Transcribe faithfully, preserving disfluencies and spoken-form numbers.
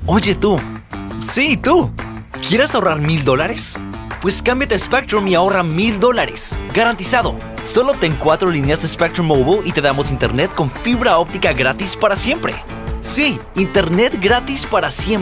Oye tú. Sí, tú. ¿Quieres ahorrar mil dólares? Pues cámbiate a Spectrum y ahorra mil dólares. Garantizado. Solo ten cuatro líneas de Spectrum Mobile y te damos internet con fibra óptica gratis para siempre. Sí, internet gratis para siempre.